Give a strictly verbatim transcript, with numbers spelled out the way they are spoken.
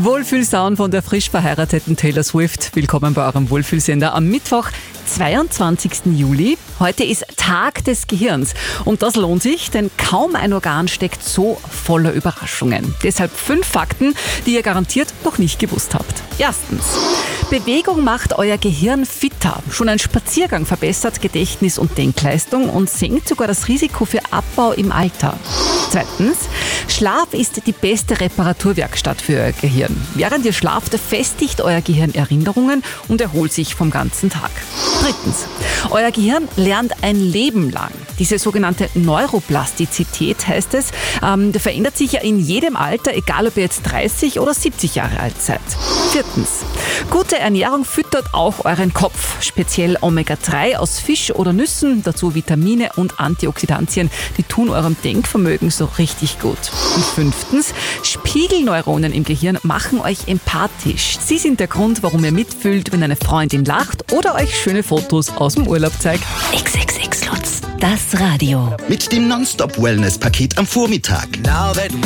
Wohlfühlsound von der frisch verheirateten Taylor Swift. Willkommen bei eurem Wohlfühlsender am Mittwoch, zweiundzwanzigsten Juli. Heute ist Tag des Gehirns und das lohnt sich, denn kaum ein Organ steckt so voller Überraschungen. Deshalb fünf Fakten, die ihr garantiert noch nicht gewusst habt. Erstens. Bewegung macht euer Gehirn fitter. Schon ein Spaziergang verbessert Gedächtnis und Denkleistung und senkt sogar das Risiko für Abbau im Alter. Zweitens. Schlaf ist die beste Reparaturwerkstatt für euer Gehirn. Während ihr schlaft, festigt euer Gehirn Erinnerungen und erholt sich vom ganzen Tag. Drittens. Euer Gehirn lernt ein Leben lang. Diese sogenannte Neuroplastizität heißt es, ähm, verändert sich ja in jedem Alter, egal ob ihr jetzt dreißig oder siebzig Jahre alt seid. Viertens. Gute Ernährung füttert auch euren Kopf. Speziell Omega drei aus Fisch oder Nüssen, dazu Vitamine und Antioxidantien, die tun eurem Denkvermögen so richtig gut. Und fünftens. Spiegelneuronen im Gehirn machen euch empathisch. Sie sind der Grund, warum ihr mitfühlt, wenn eine Freundin lacht oder euch schöne Fotos aus dem Urlaub zeigt. X X X Lutz, das Radio. Mit dem Nonstop-Wellness-Paket am Vormittag.